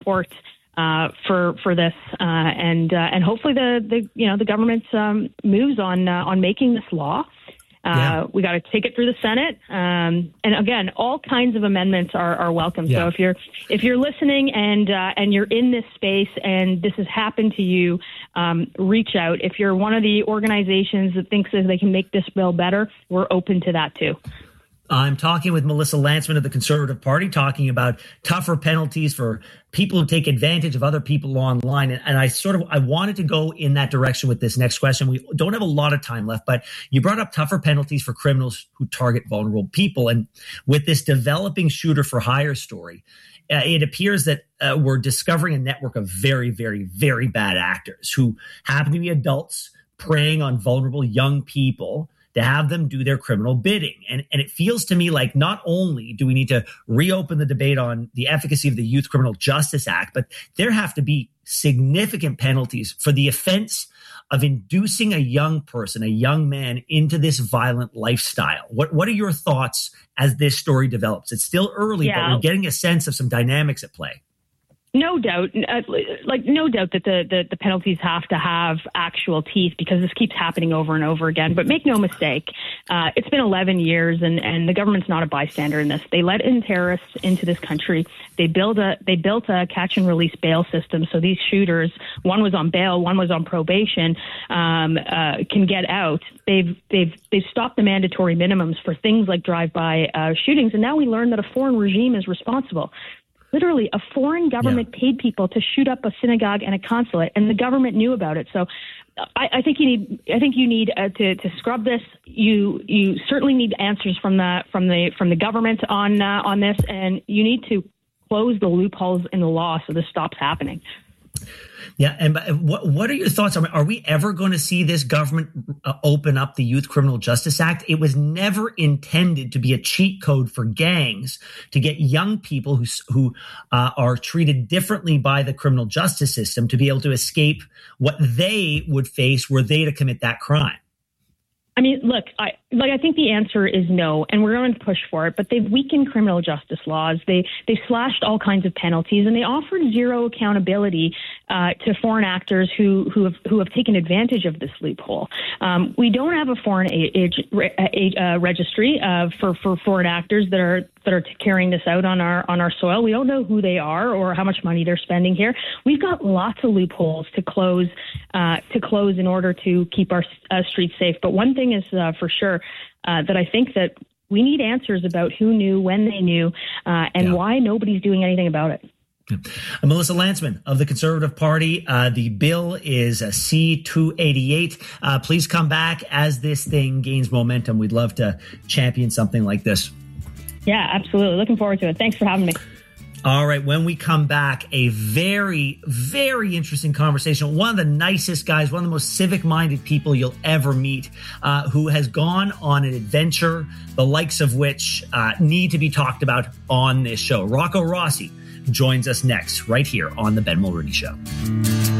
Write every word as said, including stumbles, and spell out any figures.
support uh, for for this, uh, and uh, and hopefully the, the you know the government um, moves on uh, on making this law. Uh, yeah. We got to take it through the Senate, um, and again, all kinds of amendments are, are welcome. Yeah. So if you're if you're listening and uh, and you're in this space and this has happened to you, um, reach out. If you're one of the organizations that thinks that they can make this bill better, we're open to that too. I'm talking with Melissa Lantsman of the Conservative Party, talking about tougher penalties for people who take advantage of other people online. And, and I sort of I wanted to go in that direction with this next question. We don't have a lot of time left, but you brought up tougher penalties for criminals who target vulnerable people. And with this developing shooter for hire story, uh, it appears that uh, we're discovering a network of very, very, very bad actors who happen to be adults preying on vulnerable young people to have them do their criminal bidding. And, and it feels to me like not only do we need to reopen the debate on the efficacy of the Youth Criminal Justice Act, but there have to be significant penalties for the offense of inducing a young person, a young man, into this violent lifestyle. What what are your thoughts as this story develops? It's still early, yeah. but we're getting a sense of some dynamics at play. No doubt, uh, like no doubt that the, the, the penalties have to have actual teeth because this keeps happening over and over again. But make no mistake, uh, it's been eleven years and, and the government's not a bystander in this. They let in terrorists into this country. They build a they built a catch and release bail system. So these shooters, one was on bail, one was on probation, um, uh, can get out. They've they've they've stopped the mandatory minimums for things like drive-by uh, shootings, and now we learn that a foreign regime is responsible. Literally, a foreign government yeah. paid people to shoot up a synagogue and a consulate, and the government knew about it. So, I, I think you need. I think you need uh, to, to scrub this. You you certainly need answers from the from the from the government on uh, on this, and you need to close the loopholes in the law so this stops happening. Yeah, and what what are your thoughts? Are, are we ever going to see this government uh, open up the Youth Criminal Justice Act? It was never intended to be a cheat code for gangs to get young people who who uh, are treated differently by the criminal justice system to be able to escape what they would face were they to commit that crime. I mean, look, I like I think the answer is no, and we're going to push for it. But they've weakened criminal justice laws. They they slashed all kinds of penalties, and they offered zero accountability uh, to foreign actors who who have who have taken advantage of this loophole. Um, we don't have a foreign age, age, uh, registry uh, for for foreign actors that are that are carrying this out on our on our soil. We don't know who they are or how much money they're spending here. We've got lots of loopholes to close uh, to close in order to keep our uh, streets safe. But one thing is uh, for sure uh, that I think that we need answers about who knew, when they knew, uh, and yeah. why nobody's doing anything about it. Yeah. Melissa Lantsman of the Conservative Party. Uh, the bill is a C two eighty-eight. Uh, please come back as this thing gains momentum. We'd love to champion something like this. Yeah, absolutely. Looking forward to it. Thanks for having me. All right. When we come back, a very, very interesting conversation. One of the nicest guys, one of the most civic-minded people you'll ever meet, uh, who has gone on an adventure, the likes of which uh, need to be talked about on this show. Rocco Rossi joins us next, right here on The Ben Mulroney Show.